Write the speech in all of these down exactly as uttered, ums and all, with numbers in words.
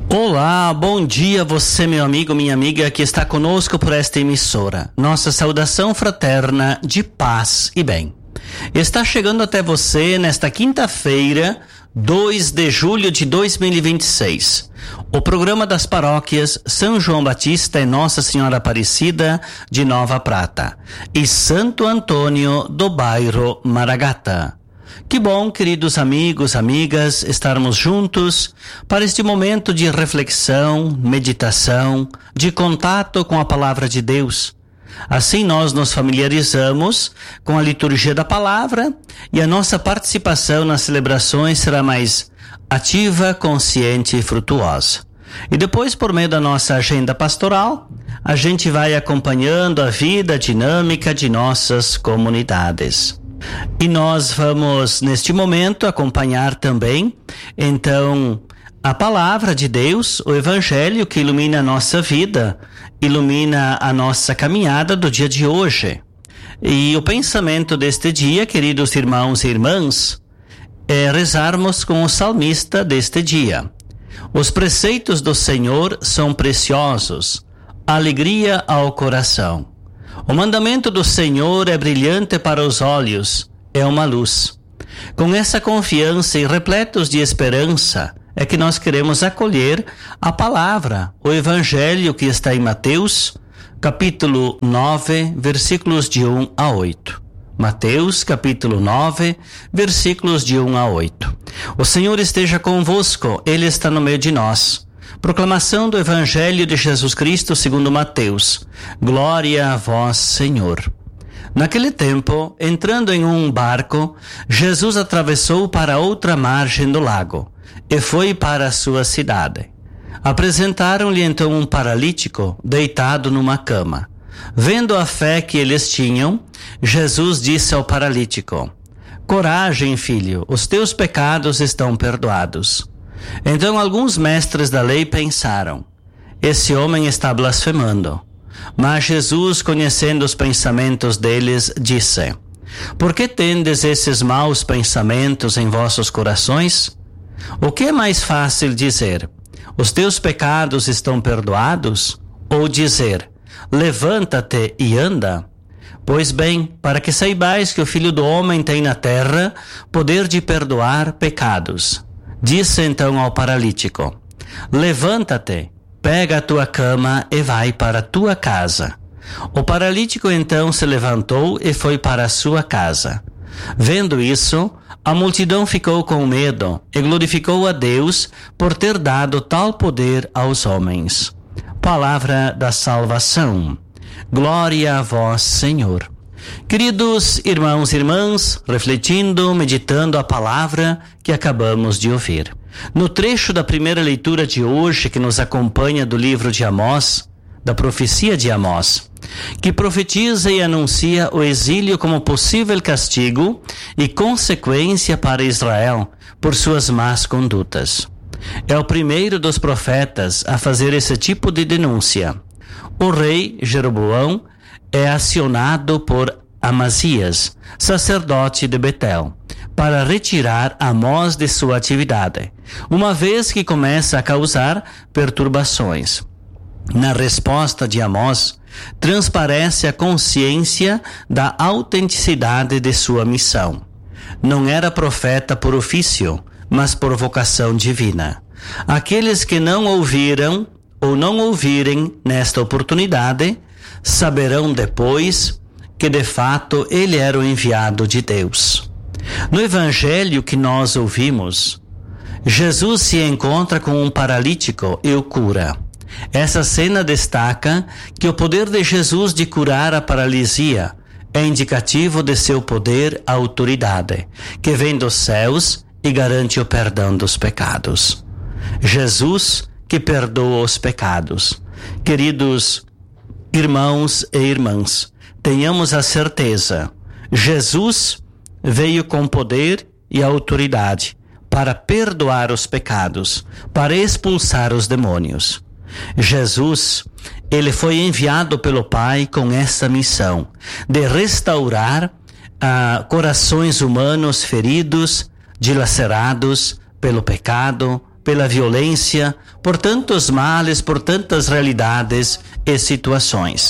Olá, bom dia você, meu amigo, minha amiga que está conosco por esta emissora. Nossa saudação fraterna de paz e bem. Está chegando até você nesta quinta-feira, dois de julho de dois mil e vinte e seis. O programa das paróquias São João Batista e Nossa Senhora Aparecida de Nova Prata e Santo Antônio do bairro Maragata. Que bom, queridos amigos, amigas, estarmos juntos para este momento de reflexão, meditação, de contato com a Palavra de Deus. Assim nós nos familiarizamos com a liturgia da Palavra e a nossa participação nas celebrações será mais ativa, consciente e frutuosa. E depois, por meio da nossa agenda pastoral, a gente vai acompanhando a vida dinâmica de nossas comunidades. E nós vamos, neste momento, acompanhar também, então, a Palavra de Deus, o Evangelho que ilumina a nossa vida, ilumina a nossa caminhada do dia de hoje. E o pensamento deste dia, queridos irmãos e irmãs, é rezarmos com o salmista deste dia. Os preceitos do Senhor são preciosos, alegria ao coração. O mandamento do Senhor é brilhante para os olhos, é uma luz. Com essa confiança e repletos de esperança, é que nós queremos acolher a palavra, o Evangelho que está em Mateus, capítulo nove, versículos de um a oito. Mateus, capítulo nove, versículos de um a oito. O Senhor esteja convosco, Ele está no meio de nós. Proclamação do Evangelho de Jesus Cristo segundo Mateus. Glória a vós, Senhor. Naquele tempo, entrando em um barco, Jesus atravessou para outra margem do lago e foi para a sua cidade. Apresentaram-lhe então um paralítico deitado numa cama. Vendo a fé que eles tinham, Jesus disse ao paralítico: Coragem, filho, os teus pecados estão perdoados. Então alguns mestres da lei pensaram: esse homem está blasfemando. Mas Jesus, conhecendo os pensamentos deles, disse: Por que tendes esses maus pensamentos em vossos corações? O que é mais fácil dizer: os teus pecados estão perdoados? Ou dizer: levanta-te e anda? Pois bem, para que saibais que o Filho do Homem tem na terra poder de perdoar pecados. Disse então ao paralítico: levanta-te, pega a tua cama e vai para a tua casa. O paralítico então se levantou e foi para a sua casa. Vendo isso, a multidão ficou com medo e glorificou a Deus por ter dado tal poder aos homens. Palavra da salvação. Glória a vós, Senhor. Queridos irmãos e irmãs, refletindo, meditando a palavra que acabamos de ouvir. No trecho da primeira leitura de hoje, que nos acompanha do livro de Amós, da profecia de Amós, que profetiza e anuncia o exílio como possível castigo e consequência para Israel por suas más condutas. É o primeiro dos profetas a fazer esse tipo de denúncia. O rei Jeroboão é acionado por Amazias, sacerdote de Betel, para retirar Amós de sua atividade, uma vez que começa a causar perturbações. Na resposta de Amós, transparece a consciência da autenticidade de sua missão. Não era profeta por ofício, mas por vocação divina. Aqueles que não ouviram ou não ouvirem nesta oportunidade, saberão depois que de fato ele era o enviado de Deus. No Evangelho que nós ouvimos, Jesus se encontra com um paralítico e o cura. Essa cena destaca que o poder de Jesus de curar a paralisia é indicativo de seu poder, a autoridade, que vem dos céus e garante o perdão dos pecados. Jesus que perdoa os pecados. Queridos irmãos e irmãs, tenhamos a certeza, Jesus veio com poder e autoridade para perdoar os pecados, para expulsar os demônios. Jesus, ele foi enviado pelo Pai com essa missão de restaurar ah, corações humanos feridos, dilacerados pelo pecado, pela violência, por tantos males, por tantas realidades e situações.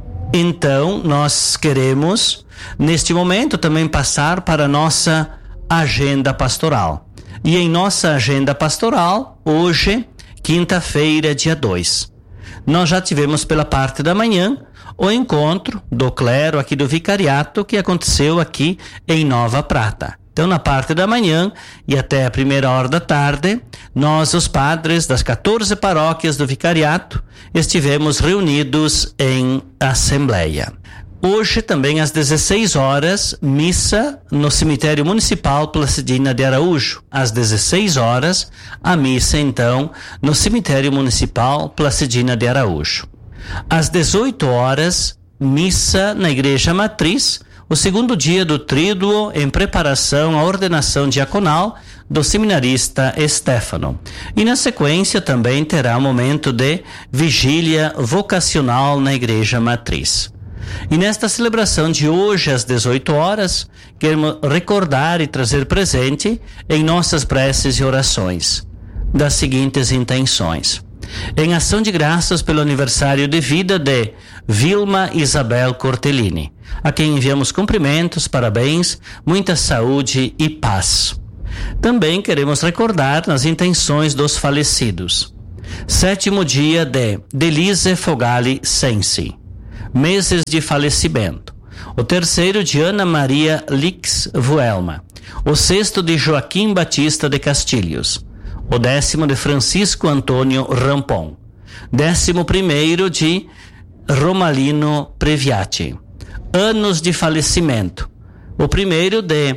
Então, nós queremos, neste momento, também passar para a nossa agenda pastoral. E em nossa agenda pastoral, hoje, quinta-feira, dia dois, nós já tivemos pela parte da manhã o encontro do clero aqui do vicariato que aconteceu aqui em Nova Prata. Então, na parte da manhã e até a primeira hora da tarde, nós, os padres das quatorze paróquias do vicariato, estivemos reunidos em assembleia. Hoje, também às dezesseis horas, missa no cemitério municipal Placidina de Araújo. Às dezesseis horas, a missa, então, no cemitério municipal Placidina de Araújo. Às dezoito horas, missa na igreja matriz, o segundo dia do tríduo em preparação à ordenação diaconal do seminarista Estéfano. E na sequência também terá um momento de vigília vocacional na igreja matriz. E nesta celebração de hoje, às dezoito horas, queremos recordar e trazer presente em nossas preces e orações das seguintes intenções. Em ação de graças pelo aniversário de vida de Vilma Isabel Cortellini, a quem enviamos cumprimentos, parabéns, muita saúde e paz. Também queremos recordar nas intenções dos falecidos. Sétimo dia de Delise Fogali Sensi, meses de falecimento. O terceiro de Ana Maria Lix Vuelma. O sexto de Joaquim Batista de Castilhos. O décimo de Francisco Antônio Rampon. Décimo primeiro de Romalino Previati. Anos de falecimento. O primeiro de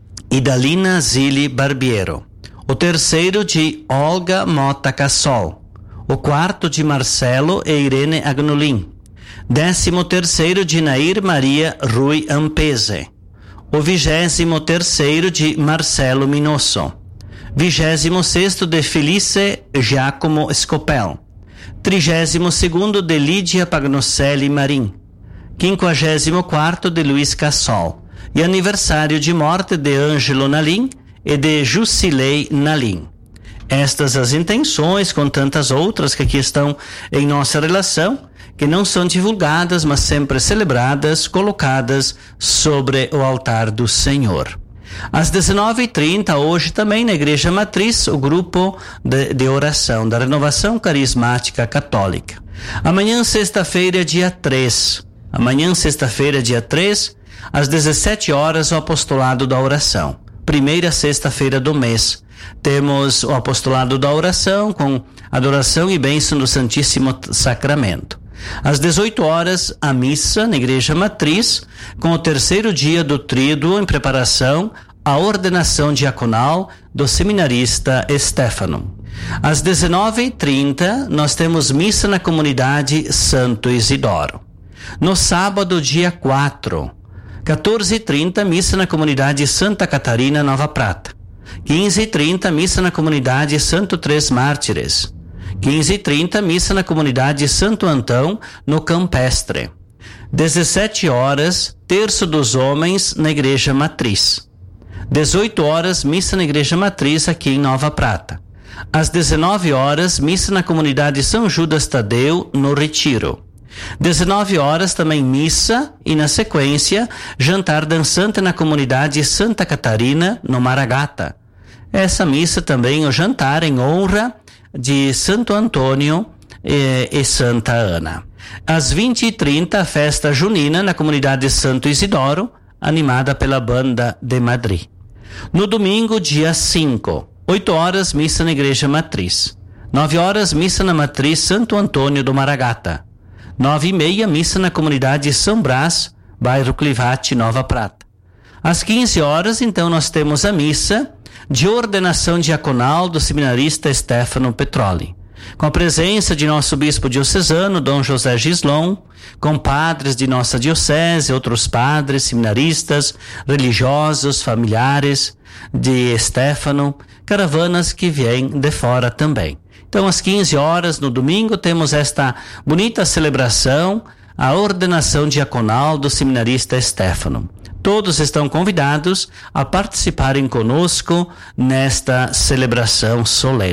Idalina Zilli Barbiero. O terceiro de Olga Mota Cassol. O quarto de Marcelo e Irene Agnolin. Décimo terceiro de Nair Maria Rui Ampese. O vigésimo terceiro de Marcelo Minosso. Vigésimo sexto de Felice Giacomo Scopel. Trigésimo segundo de Lídia Pagnocelli Marim. Quinquagésimo quarto de Luiz Cassol. E aniversário de morte de Ângelo Nalim e de Jusilei Nalim. Estas as intenções, com tantas outras que aqui estão em nossa relação, que não são divulgadas, mas sempre celebradas, colocadas sobre o altar do Senhor. Às dezenove e trinta, hoje também na Igreja Matriz, o grupo de, de oração da Renovação Carismática Católica. Amanhã, sexta-feira, dia três. Amanhã, sexta-feira, dia três, às dezessete horas, o apostolado da oração. Primeira sexta-feira do mês. Temos o apostolado da oração com adoração e bênção do Santíssimo Sacramento. Às dezoito horas, a missa na Igreja Matriz, com o terceiro dia do tríduo em preparação à ordenação diaconal do seminarista Estéfano. Às dezenove e trinta, nós temos missa na comunidade Santo Isidoro. No sábado, dia quatro, quatorze e trinta, missa na comunidade Santa Catarina, Nova Prata. quinze e trinta, missa na comunidade Santo Três Mártires. quinze e trinta, missa na comunidade Santo Antão, no Campestre. dezessete horas, terço dos homens na Igreja Matriz. dezoito horas, missa na Igreja Matriz aqui em Nova Prata. Às dezenove horas, missa na comunidade São Judas Tadeu, no Retiro. dezenove horas, também missa e, na sequência, jantar dançante na comunidade Santa Catarina, no Maragata. Essa missa também, o jantar em honra de Santo Antônio e, e Santa Ana. Às vinte e trinta, a festa junina na comunidade Santo Isidoro, animada pela Banda de Madrid. No domingo, dia cinco, oito horas, missa na Igreja Matriz. nove horas, missa na Matriz Santo Antônio do Maragata. nove e meia, missa na comunidade São Brás, bairro Clivate, Nova Prata. Às quinze horas, então, nós temos a missa de ordenação diaconal do seminarista Estéfano Petroli, com a presença de nosso bispo diocesano, Dom José Gislon, com padres de nossa diocese, outros padres, seminaristas, religiosos, familiares de Estéfano, caravanas que vêm de fora também. Então, às quinze horas, no domingo, temos esta bonita celebração, a ordenação diaconal do seminarista Estéfano. Todos estão convidados a participarem conosco nesta celebração solene.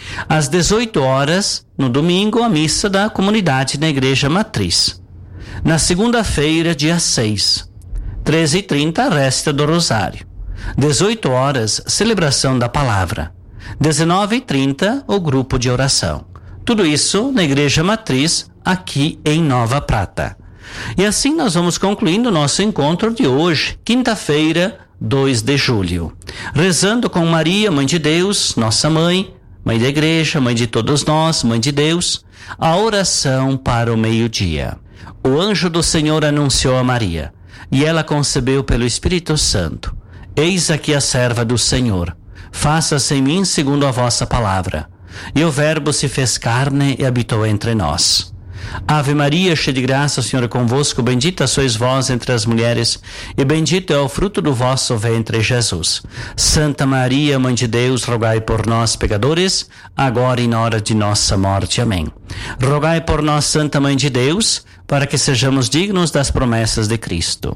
Às dezoito horas, no domingo, a missa da comunidade na Igreja Matriz. Na segunda-feira, dia seis, treze e trinta, a récita do Rosário. dezoito horas, celebração da palavra. dezenove e trinta, o grupo de oração. Tudo isso na Igreja Matriz, aqui em Nova Prata. E assim nós vamos concluindo o nosso encontro de hoje, quinta-feira, dois de julho. Rezando com Maria, Mãe de Deus, nossa mãe, Mãe da Igreja, Mãe de todos nós, Mãe de Deus, a oração para o meio-dia. O anjo do Senhor anunciou a Maria, e ela concebeu pelo Espírito Santo. Eis aqui a serva do Senhor. Faça-se em mim segundo a vossa palavra. E o Verbo se fez carne e habitou entre nós. Ave Maria, cheia de graça, o Senhor é convosco, bendita sois vós entre as mulheres, e bendito é o fruto do vosso ventre, Jesus. Santa Maria, Mãe de Deus, rogai por nós, pecadores, agora e na hora de nossa morte. Amém. Rogai por nós, Santa Mãe de Deus, para que sejamos dignos das promessas de Cristo.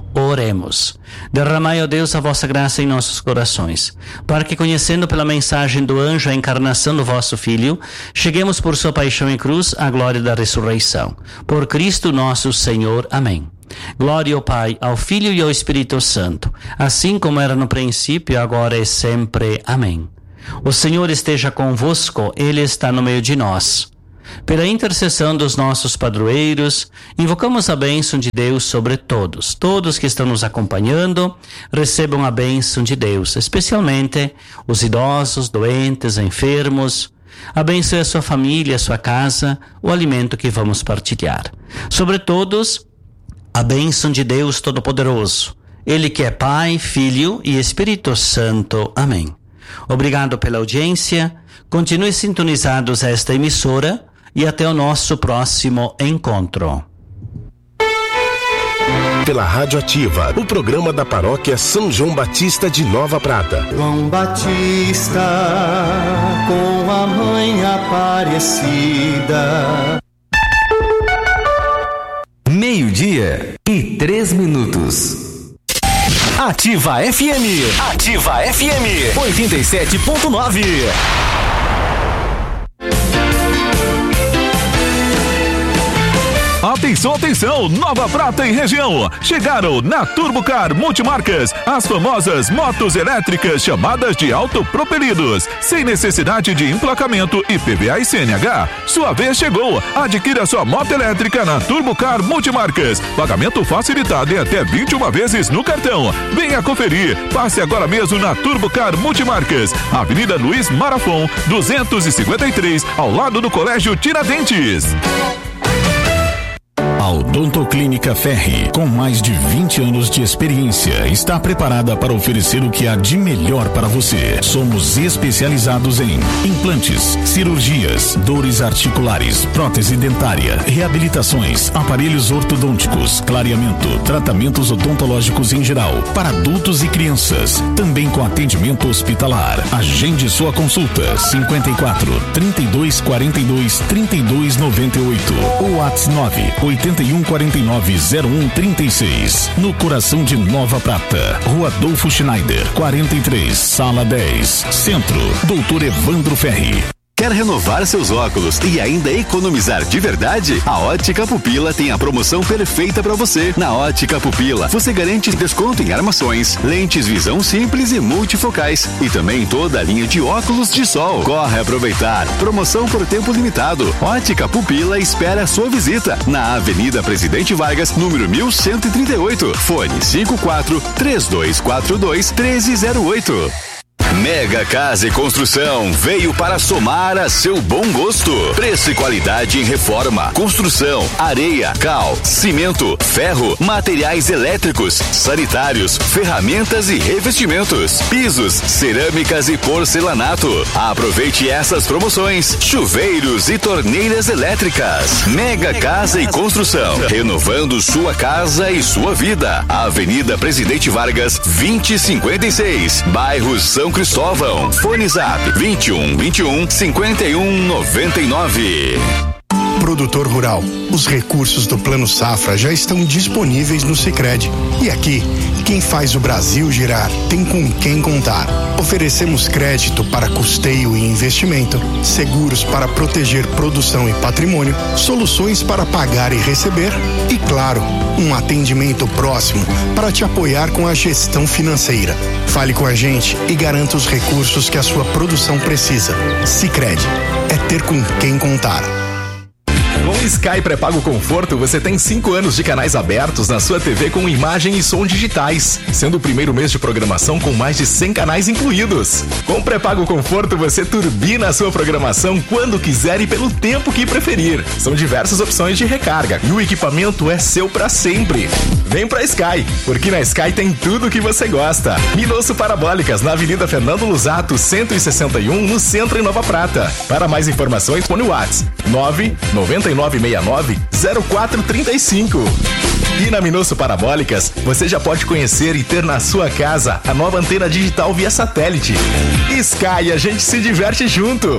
Oremos. Derramai, ó Deus, a vossa graça em nossos corações, para que, conhecendo pela mensagem do anjo a encarnação do vosso Filho, cheguemos por sua paixão e cruz à glória da ressurreição. Por Cristo nosso Senhor. Amém. Glória ao Pai, ao Filho e ao Espírito Santo, assim como era no princípio, agora e sempre. Amém. O Senhor esteja convosco, Ele está no meio de nós. Pela intercessão dos nossos padroeiros, invocamos a bênção de Deus sobre todos. Todos que estão nos acompanhando, recebam a bênção de Deus, especialmente os idosos, doentes, enfermos. Abençoe a sua família, a sua casa, o alimento que vamos partilhar. Sobre todos, a bênção de Deus Todo-Poderoso, Ele que é Pai, Filho e Espírito Santo. Amém. Obrigado pela audiência. Continue sintonizados a esta emissora e até o nosso próximo encontro. Pela Rádio Ativa, o programa da Paróquia São João Batista de Nova Prata. João Batista, com a mãe Aparecida. Meio-dia e três minutos. Ativa F M. Ativa F M. oitenta e sete ponto nove. Atenção, atenção, Nova Prata e região. Chegaram na Turbocar Multimarcas as famosas motos elétricas chamadas de autopropelidos, sem necessidade de emplacamento I P V A e C N H. Sua vez chegou. Adquira sua moto elétrica na Turbocar Multimarcas. Pagamento facilitado em até vinte e uma vezes no cartão. Venha conferir. Passe agora mesmo na Turbocar Multimarcas, Avenida Luiz Marafon, duzentos e cinquenta e três, ao lado do Colégio Tiradentes. A Odontoclínica Ferri, com mais de vinte anos de experiência, está preparada para oferecer o que há de melhor para você. Somos especializados em implantes, cirurgias, dores articulares, prótese dentária, reabilitações, aparelhos ortodônticos, clareamento, tratamentos odontológicos em geral, para adultos e crianças, também com atendimento hospitalar. Agende sua consulta cinquenta e quatro, trinta e dois, quarenta e dois, trinta e dois, noventa e oito ou WhatsApp nove oito um quatro nove zero um três seis, no coração de Nova Prata, Rua Adolfo Schneider, quarenta e três, Sala dez, Centro, Doutor Evandro Ferri. Quer renovar seus óculos e ainda economizar de verdade? A Ótica Pupila tem a promoção perfeita para você. Na Ótica Pupila, você garante desconto em armações, lentes visão simples e multifocais e também toda a linha de óculos de sol. Corre aproveitar. Promoção por tempo limitado. Ótica Pupila espera a sua visita na Avenida Presidente Vargas, número mil cento e trinta e oito. Fone cinco quatro, três dois quatro dois, um três zero oito. Mega Casa e Construção veio para somar a seu bom gosto. Preço e qualidade em reforma, construção, areia, cal, cimento, ferro, materiais elétricos, sanitários, ferramentas e revestimentos, pisos, cerâmicas e porcelanato. Aproveite essas promoções: chuveiros e torneiras elétricas. Mega Casa e Construção, renovando sua casa e sua vida. Avenida Presidente Vargas, vinte e cinquenta e seis, bairro São Cristóvão. Fone Zap vinte e um, vinte e um, cinquenta e um, noventa e nove. Produtor rural, os recursos do Plano Safra já estão disponíveis no Sicredi. E aqui Quem faz o Brasil girar tem com quem contar. Oferecemos crédito para custeio e investimento, seguros para proteger produção e patrimônio, soluções para pagar e receber e, claro, um atendimento próximo para te apoiar com a gestão financeira. Fale com a gente e garanta os recursos que a sua produção precisa. Sicredi é ter com quem contar. Com o Sky Pré-Pago Conforto, você tem cinco anos de canais abertos na sua T V com imagem e som digitais, sendo o primeiro mês de programação com mais de cem canais incluídos. Com o Pré-Pago Conforto, você turbina a sua programação quando quiser e pelo tempo que preferir. São diversas opções de recarga e o equipamento é seu para sempre. Vem pra Sky, porque na Sky tem tudo o que você gosta. Minosso Parabólicas, na Avenida Fernando Lusato, cento e sessenta e um, no centro, em Nova Prata. Para mais informações, põe o WhatsApp nove nove nove seis nove zero quatro três cinco. E na Minosso Parabólicas, você já pode conhecer e ter na sua casa a nova antena digital via satélite. Sky, a gente se diverte junto.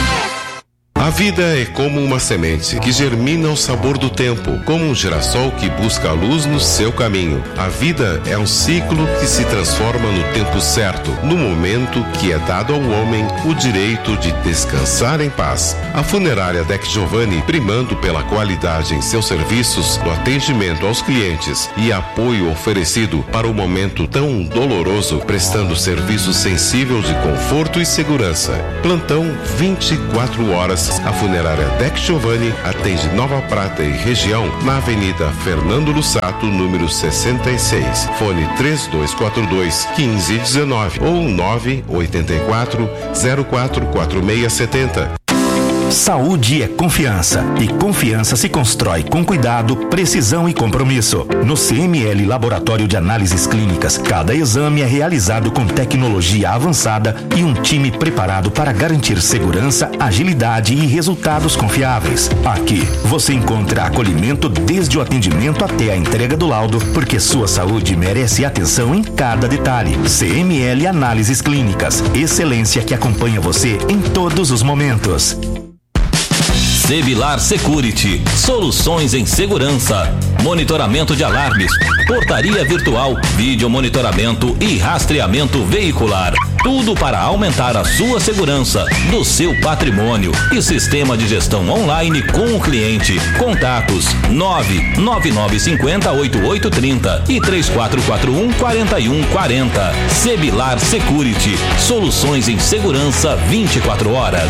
A vida é como uma semente que germina ao sabor do tempo, como um girassol que busca a luz no seu caminho. A vida é um ciclo que se transforma no tempo certo, no momento que é dado ao homem o direito de descansar em paz. A funerária Dec Giovanni, primando pela qualidade em seus serviços, no atendimento aos clientes e apoio oferecido para o momento tão doloroso, prestando serviços sensíveis de conforto e segurança. Plantão vinte e quatro horas. A funerária Dec Giovanni atende Nova Prata e região na Avenida Fernando Lusato, número sessenta e seis. Fone três dois quatro dois, um cinco um nove ou nove oito quatro, zero quatro quatro seis sete zero. Saúde é confiança e confiança se constrói com cuidado, precisão e compromisso. No C M L Laboratório de Análises Clínicas, cada exame é realizado com tecnologia avançada e um time preparado para garantir segurança, agilidade e resultados confiáveis. Aqui você encontra acolhimento desde o atendimento até a entrega do laudo, porque sua saúde merece atenção em cada detalhe. C M L Análises Clínicas, excelência que acompanha você em todos os momentos. Sebilar Security, soluções em segurança, monitoramento de alarmes, portaria virtual, vídeo monitoramento e rastreamento veicular. Tudo para aumentar a sua segurança, do seu patrimônio e sistema de gestão online com o cliente. Contatos nove nove nove cinco zero oito oito três zero e três quatro quatro um quatro um quatro zero. Sebilar Security, soluções em segurança vinte e quatro horas.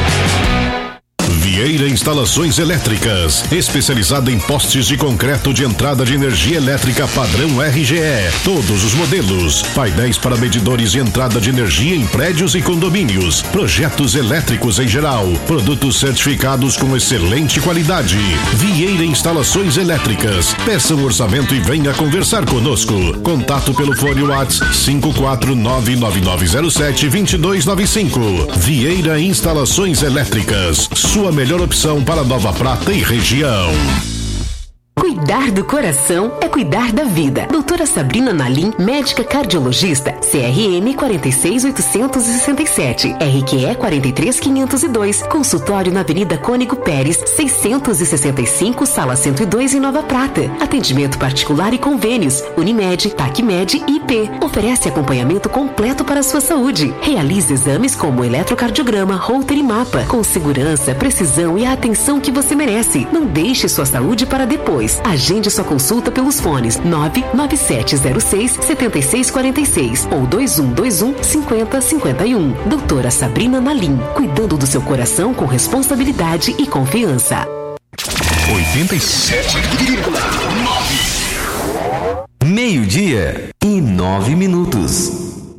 Vieira Instalações Elétricas, especializada em postes de concreto de entrada de energia elétrica padrão R G E. Todos os modelos, painéis para medidores de entrada de energia em prédios e condomínios, projetos elétricos em geral, produtos certificados com excelente qualidade. Vieira Instalações Elétricas. Peça um orçamento e venha conversar conosco. Contato pelo fone WhatsApp cinco quatro nove nove nove zero sete dois dois nove cinco. Vieira Instalações Elétricas, sua melhor opção para Nova Prata e região. Cuidar do coração é cuidar da vida. Doutora Sabrina Nalim, médica cardiologista, C R M quatro seis oito seis sete, R Q E quatro três quinhentos e dois, consultório na Avenida Cônigo Pérez, seiscentos e sessenta e cinco, sala cento e dois, em Nova Prata. Atendimento particular e convênios, Unimed, Tacmed e I P. Oferece acompanhamento completo para a sua saúde. Realize exames como eletrocardiograma, Holter e mapa, com segurança, precisão e a atenção que você merece. Não deixe sua saúde para depois. Agende sua consulta pelos fones nove nove sete zero seis sete seis quatro seis ou dois um dois um cinco zero cinco um. Doutora Sabrina Nalim, cuidando do seu coração com responsabilidade e confiança. oitenta e sete vírgula nove. Meio-dia e nove minutos.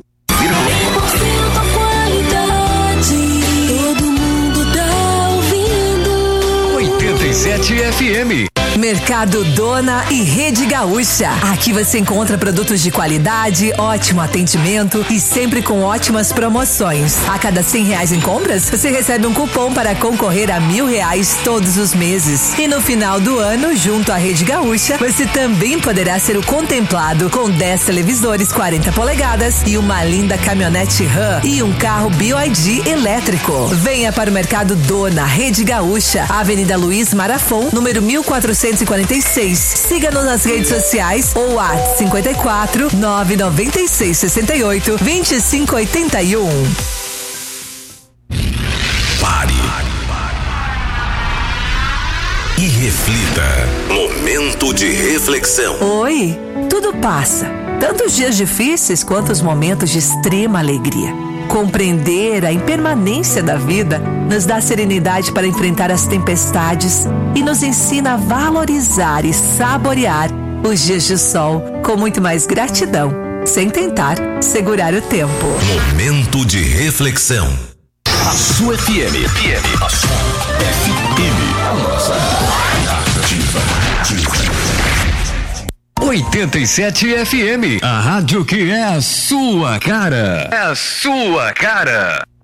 oitenta e sete F M. Mercado Dona e Rede Gaúcha. Aqui você encontra produtos de qualidade, ótimo atendimento e sempre com ótimas promoções. A cada cem reais em compras, você recebe um cupom para concorrer a mil reais todos os meses. E no final do ano, junto à Rede Gaúcha, você também poderá ser o contemplado com dez televisores quarenta polegadas e uma linda caminhonete RAM e um carro B Y D elétrico. Venha para o Mercado Dona, Rede Gaúcha, Avenida Luiz Marafon, número mil quatrocentos novecentos e quarenta e seis. Siga-nos nas redes sociais ou WhatsApp cinquenta e quatro, nove noventa e seis, sessenta e oito, vinte e cinco, oitenta e um. Pare. E reflita. Momento de reflexão. Oi, tudo passa. Tanto os dias difíceis quanto os momentos de extrema alegria. Compreender a impermanência da vida nos dá serenidade para enfrentar as tempestades e nos ensina a valorizar e saborear os dias de sol com muito mais gratidão, sem tentar segurar o tempo. Momento de reflexão. A sua F M. F M. A sua F M. A nossa ativa. oitenta e sete F M. A rádio que é a sua cara. É a sua cara.